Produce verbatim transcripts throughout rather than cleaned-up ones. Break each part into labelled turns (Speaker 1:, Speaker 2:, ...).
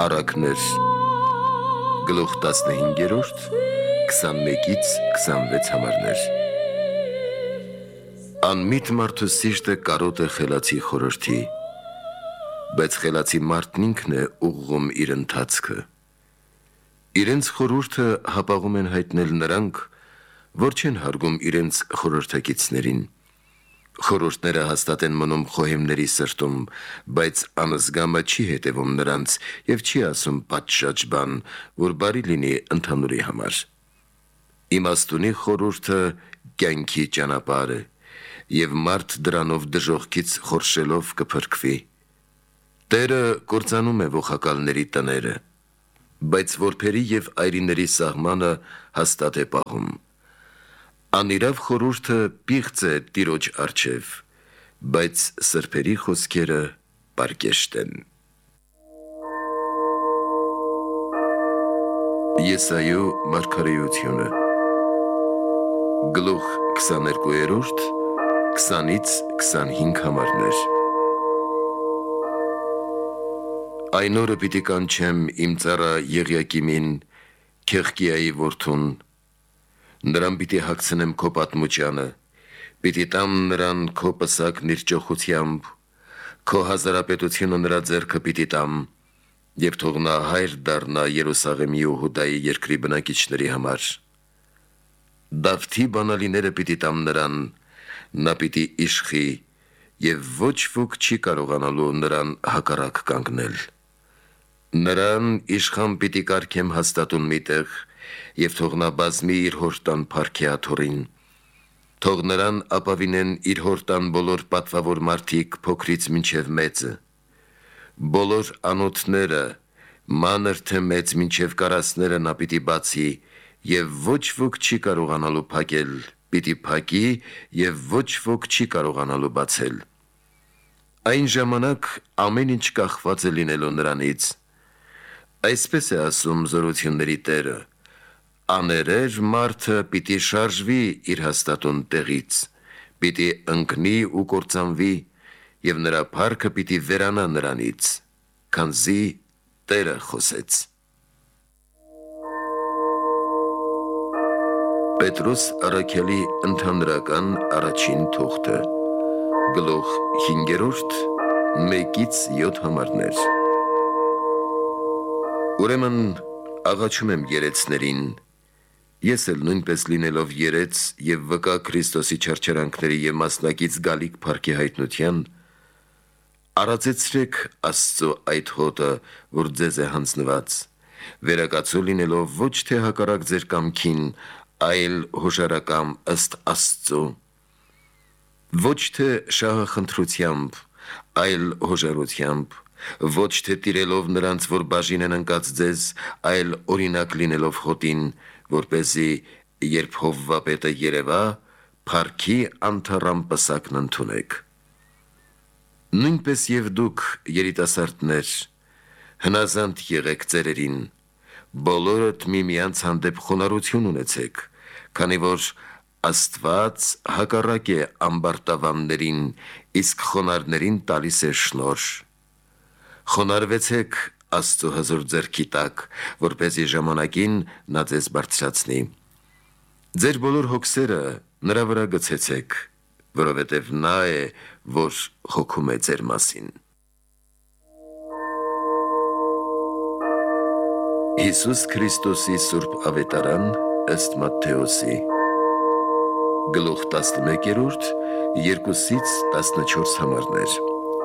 Speaker 1: Առակներ գլուխ տասնհինգերորդ քսանմեկից քսանվեց համարներ Անմիտ մարդու սիրտը կարոտ է խելացի խորհրդի, բայց խելացի մարդն ինքն է ուղղում իր ընթացքը։ Իրենց խորհուրդը հապաղում են հայտնել նրանք, որ չեն հարգում իրենց խորհրդակիցներին։ Խորհուրդները հաստատ են մնում խոհեմների սրտում, բայց անզգամը չի հետևում նրանց և չի ասում պատշաճ բան, որ բարի լինի ընդհանուրի համար։ Իմաստունի խորհուրդը կյանքի ճանապարհ է, և մարդ դրանով դժոխքից խորշելով կփրկվի։ Տերը կործանում է ոխակալների տները, բայց որբերի և այրիների սահմանը հաստատ է պահում։ Անիրավ խորհուրդը պիղծ է Տիրոջ առջև, բայց սրբերի խոսքերը պարկեշտ են։ Եսայու մարգարեությունը Գլուխ քսաներկուերորդ քսանից քսանհինգ համարներ Այն օրը պիտի կանչեմ իմ ծառա Եղիակիմին, Քեղկիայի որդուն, նրան պիտի հագցնեմ քո պատմուճանը, պիտի տամ նրան քո պսակն իր ճոխությամբ, քո հազարապետությունը նրա ձեռքը պիտի տամ, և թող նա հայր դառնա Երուսաղեմի ու Հուդայի երկրի բնակիչների համար։ Դավթի բանալիները պիտի տամ նրան, նա պիտի իշխի, և ոչ ոք չի կարողանալու նրան հակառակ կանգնել։ Նրան իշխան պիտի կարգեմ հաստատուն մի տեղ, և թող նա բազմի իր հոր տան փառքի աթոռին։ Թող նրան ապավինեն իր հոր տան բոլոր պատվավոր մարդիկ փոքրից մինչև մեծը։ Բոլոր անոթները, մանր թե մեծ մինչև կարասները նա պիտի բացի, և ոչ ոք չի կարողանալու փակել, պիտի փակի, և ոչ ոք չի կարողանալու բացել։ Այն ժամանակ ամեն ինչ կախված է լինելու նրանից։ Այսպես է ասում զորությունների Տերը. աներեր մարդը պիտի շարժվի իր հաստատուն տեղից, պիտի ընկնի ու կործանվի, և նրա փառքը պիտի վերանա նրանից, քանզի Տերը խոսեց։ Պետրոս առաքյալի ընդհանրական առաջին թուղթը Գլուխ հինգերորդ մեկից յոթ համարներ Ուրեմն աղաչում եմ երեցներին, ես էլ նույնպես լինելով երեց և վկա Քրիստոսի չարչարանքների և մասնակից գալիք փառքի հայտնության, արածեցրեք Աստծո այդ հոտը, որ ձեզ է հանձնված, վերակացու լինելով ոչ թե հակառակ ձեր կամքին, այլ հոժարակամ ըստ Աստծո, ոչ թե շահախնդրությամբ, այլ հոժարությամբ, ոչ թե տիրելով նրանց, որ բաժին են ընկած ձեզ, այլ օրինակ լինելով հոտին, որպեսզի երբ Հովվապետը երևա, փառքի անթառամ պսակն ընդունեք։ Նույնպես և դուք, երիտասարդներ, հնազանդ եղեք ծերերին, բոլորդ միմյանց հանդեպ խոնարհություն ունեցեք, քանի որ Աստված հակառակ է ամբարտավաններին, իսկ խոնարհներին տալիս է շնորհ։ Խոնարհվեցեք Աստծո հզոր ձեռքի տակ, որպեսզի ժամանակին նա ձեզ բարձրացնի։ Ձեր բոլոր հոգսերը նրա վրա գցեցեք, որովհետև նա է, որ հոգում է ձեր մասին։ Հիսուս Քրիստոսի սուրբ ավետարան ըստ Մատթեոսի Գլուխ տասնմեկերորդ երկուսից տասնչորս համարներ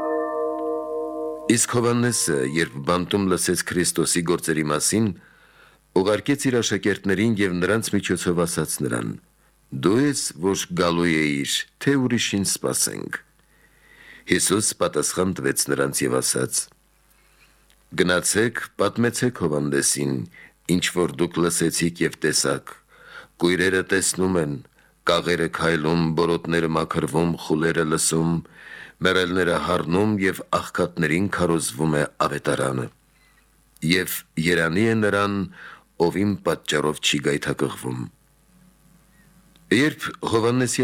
Speaker 1: Իսկ Հովհաննեսը, երբ բանտում լսեց Քրիստոսի գործերի մասին, ուղարկեց իր աշակերտներին և նրանց միջոցով ասաց նրան. «Դու ես, որ գալու էիր, թե ուրիշին սպասենք»։ Հիսուս պատասխան տվեց նրանց և ասաց. «Գնացեք, պատմեցեք Հովհաննեսին, ինչ որ դուք լսեցիք և տեսաք. կույրերը տեսնում են, կաղերը քայլում, բորոտները մաքրվում, խուլերը լսում, մեռելները հառնում և աղքատներին քարոզվում է ավետարանը։ Եվ երանի է նրան, ով իմ պատճառով չի գայթակղվում»։ Երբ Հովհաննեսի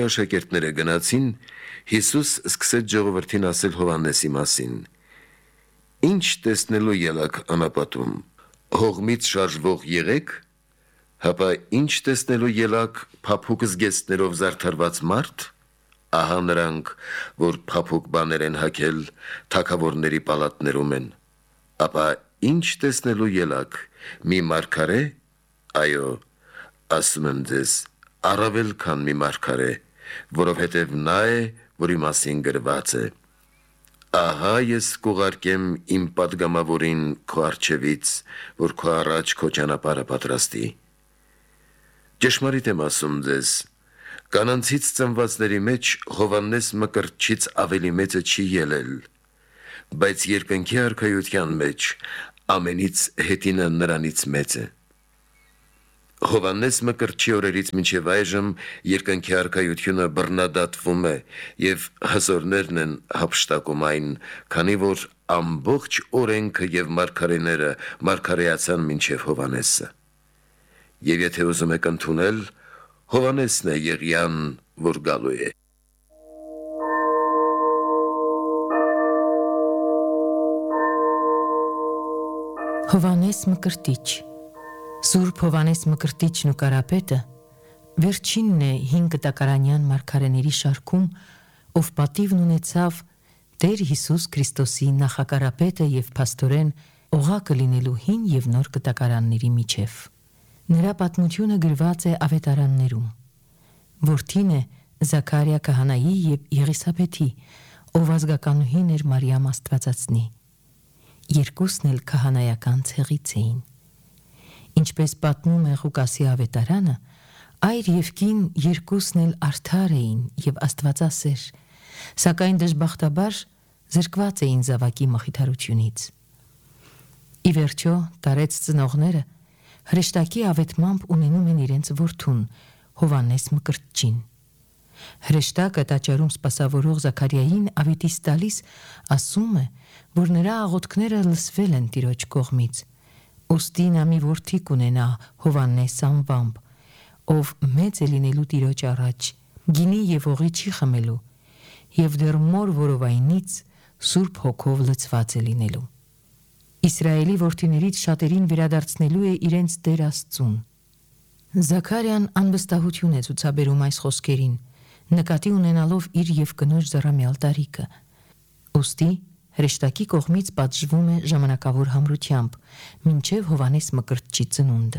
Speaker 1: Ինչ տեսնելու ելակ անապատում, հողմից շարժվող եղեք, հապա ինչ տեսնելու ելակ փափուկ զգեստներով զարդարված մարդ, ահա նրանք, որ փափուկ բաներ են հագել, թագավորների պալատներում են, ապա ինչ տեսնելու ելակ, մի մարգարե, այո, ասում եմ ձեզ, առավել քան մի մարգարե, որովհետև նա է, որի մասին գրված է. Ահա ես կուղարկեմ իմ պատգամավորին քո առջևից, որ քո առաջ քո ճանապարհը պատրաստի։ Ճշմարիտ եմ ասում ձեզ, կանանցից ծնվածների մեջ Հովհաննես Մկրտչից ավելի մեծը չի ելել, բայց երկնքի արքայության մեջ ամենից հետինը նրանից մեծ է։ Հովհաննես Մկրտչի օրերից մինչև այժմ երկնքի արքայությունը բռնադատվում է և հզորներն են հափշտակում այն, քանի որ ամբողջ օրենքը և մարգարեները մարգարեացան մինչև Հովհաննեսը։ Եվ եթե ուզում եք ընդունել, Հովհաննեսն է Եղիան, որ գալու է։
Speaker 2: Հովհաննես Մկրտիչ Սուրբ Հովհաննես Մկրտիչն ու Կարապետը վերջինն է հինգ կտակարանյան մարգարեների շարքում, ով պատիվն ունեցավ Տեր Հիսուս Քրիստոսի նախակարապետը և փաստորեն օղակը լինելու հին և նոր կտակարանների միջև։ Նրա պատմությունը գրված է ավետարաններում։ Որդին է Զաքարիա քահանայի և Եղիսաբեթի, ով ազգականուհին էր Մարիամ Աստվածածնի։ Երկուսն էլ քահանայական ցեղից էին։ Ինչպես պատմում է Ղուկասի ավետարանը, այր և կին երկուսն էլ արդար էին և աստվածասեր, սակայն դժբախտաբար զրկված էին զավակի մխիթարությունից։ Ի վերջո տարեց ծնողները հրեշտակի ավետմամբ ունենում են իրենց որդուն, Հովհաննես Մկրտչին։ Հրեշտակը տաճարում սպասավորող Զաքարիային ավետիս տալիս ասում է, որ նրա աղոթքները լսվել են Տիրոջ կողմից, ուստի նա մի որդի կունենա Հովհաննես անվամբ, ով մեծ է լինելու Տիրոջ առաջ, գինի և օղի չի խմելու, և դեռ մոր որովայնից Սուրբ Հոգով լցված է լինելու։ Իսրայելի որդիներից շատերին վերադարձնելու է իրենց Տեր Աստծուն։ Զաքարիան անվստահություն է ցուցաբերում այս խոսքերին, նկատի ունենալով իր և կնոջ զառամյալ տարիքը։ Ուստի հրեշտակի կողմից պատժվում է ժամանակավոր համրությամբ, մինչև Հովհաննես Մկրտչի ծնունդը։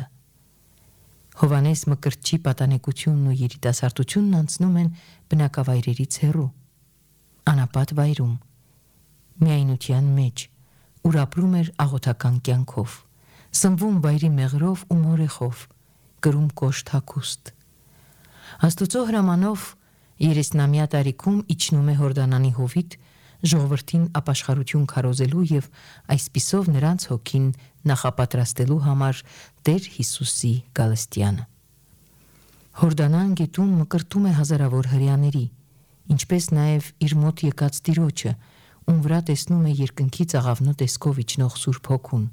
Speaker 2: Հովհաննես Մկրտչի պատանեկությունն ու երիտասարդությունն անցնում են բնակավայրերից հեռու, անապատ վայրում, միայնության մեջ, ուր ապրում էր աղոթական կյանքով, սնվում վայրի մեղրով ու մորեխով, կրում կոշտ հագուստ։ Աստուծո հրամանով երեսնամյա տարիքում իջնում է Հորդանանի հովիտ, ժողովրդին ապաշխարություն քարոզելու և այսպիսով նրանց հոգին նախապատրաստելու համար Տեր Հիսուսի գալստյանը։ Հորդանան գետում մկրտում է հազարավոր հրեաների, ինչպես նաև իր մոտ եկած Տիրոջը, ում վրա տեսնում է երկնքից աղավնու տեսքով իջնող Սուրբ Հոգուն։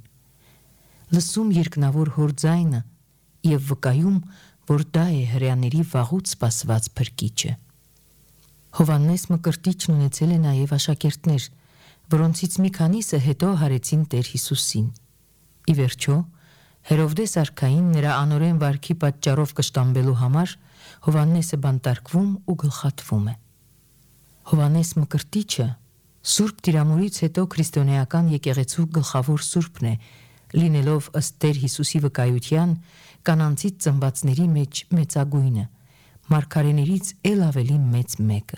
Speaker 2: Լսում երկնավոր հոր ձայնը և վկայում, որ դա է հրեաների վաղուց սպասված փրկիչը։ Հովհաննես Մկրտիչն ունեցել է նաև աշակերտներ, որոնցից մի քանիսը հետո հարեցին Տեր Հիսուսին։ Ի վերջո, Հերովդես արքային նրա անօրեն վարքի պատճառով կշտամբելու համար Հովհաննեսը բանտարկվում ու գլխատվում է։ Հովհաննես Մկրտիչը Սուրբ Տիրամուրից հետո քրիստոնեական եկեղեցու գլխավոր սուրբն է, լինելով ըստ Տեր Հիսուսի վկայության կանանցից ծնվածների մեջ մեծագույնը, մարգարեներից էլ ավելի մեծ մեկը։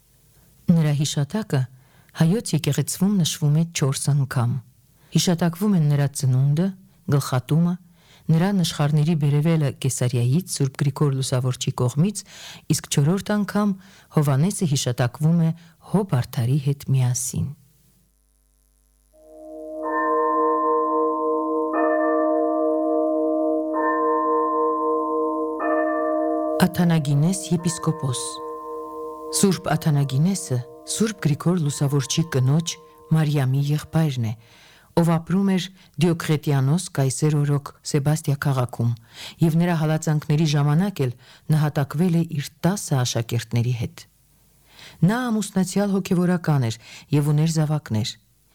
Speaker 2: Նրա հիշատակը հայոց եկեղեցվում նշվում է չորս անգամ։ Հիշատակվում են նրա ծնունդը, գլխատումը, նրա նշխարների բերևելը Կեսարիայից Սուրբ Գրիգոր Լուսավորչի կողմից, իսկ չորրորդ անգամ Հովհաննեսը հիշատակվում է Հոբ արդարի հետ միասին։ Աթանագինես եպիսկոպոս Սուրբ Աթանագինեսը Սուրբ Գրիգոր Լուսավորչի կնոջ Մարիամի եղբայրն է, ով ապրում էր Դիոկլետիանոս կայսեր օրոք Սեբաստիա քաղաքում, և նրա հալածանքների ժամանակ էլ նահատակվել է իր տասը աշակերտների հետ։ Նա ամուսնացյալ հոգևորական էր և ուներ զավակներ,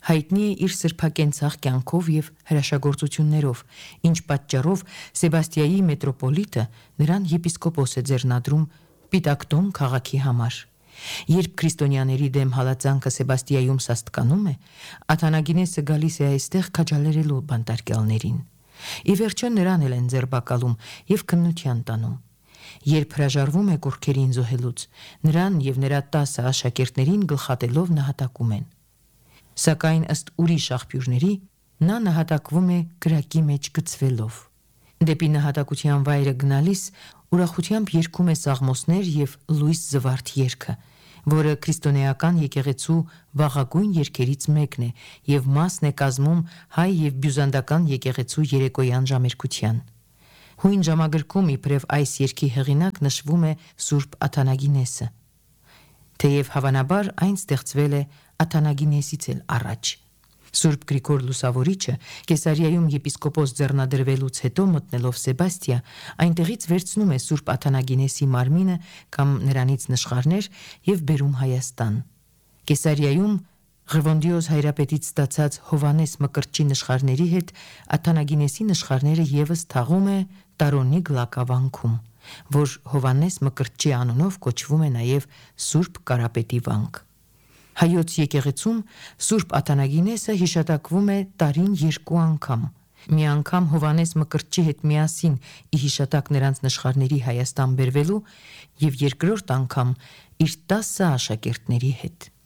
Speaker 2: Հայտնի է իր սրբակենցաղ կյանքով եւ հրաշագործություններով, ինչ պատճառով Սեբաստիայի մետրոպոլիտը նրան եպիսկոպոս է ձեռնադրում Պիտակտոն քաղաքի համար։ Երբ քրիստոնյաների դեմ հալածանքը Սեբաստիայում սաստկանում է, Աթանագինեսը գալիս է այստեղ քաջալերելու բանտարկյալներին։ Ի վերջո նրան էլ են ձերբակալում եւ քննության տանում։ Երբ հրաժարվում է կուռքերին զոհելուց, նրան եւ նրա տասը աշակերտներին գլխատելով նահատակում են։ Սակայն ըստ ուրիշ աղբյուրների նա նահատակվում է կրակի մեջ գցվելով։ Դեպի նահատակության վայրը գնալիս ուրախությամբ երգում է սաղմոսներ եւ լույս զվարթ երգը, որը քրիստոնեական եկեղեցու վաղագույն երգերից մեկն է եւ մասն է կազմում հայ եւ բյուզանդական եկեղեցու երեկոյան ժամերգության։ Հույն ժամագրքում իբրև այս երգի հեղինակ նշվում է Սուրբ Աթանագինեսը, թեև հավանաբար այն ստեղծվել է Աթանագինեսից էլ առաջ։ Սուրբ Գրիգոր Լուսավորիչը Կեսարիայում եպիսկոպոս ձեռնադրվելուց հետո մտնելով Սեբաստիա, այնտեղից վերցնում է Սուրբ Աթանագինեսի մարմինը կամ նրանից նշխարներ եւ բերում Հայաստան։ Կեսարիայում Ղևոնդիոս հայրապետից ստացած Հովանես Մկրտչի նշխարների հետ Աթանագինեսի նշխարները եւս թաղում է Տարոնի գլակավանքում, որ Հովանես Մկրտչի անունով կոչվում է նաեւ Սուրբ Կարապետի վանք։ Հայոց եկեղեցում Սուրբ Աթանագինեսը հիշատակվում է տարին երկու անգամ։ Մի անգամ Հովանես Մկրտչի հետ միասին ի հիշատակ նրանց նշխարների Հայաստան բերվելու եւ երկրորդ անգամ իր տասը աշակերտների հետ։